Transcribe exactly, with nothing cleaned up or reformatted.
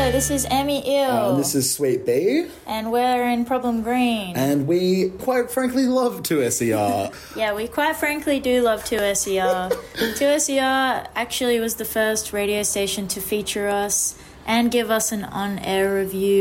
Hello, this is Emmy Ill. Uh, and this is Sweet B. And we're in Problem Green. And we, quite frankly, love two S E R. Yeah, we quite frankly do love two S E R. two S E R actually was the first radio station to feature us and give us an on-air review.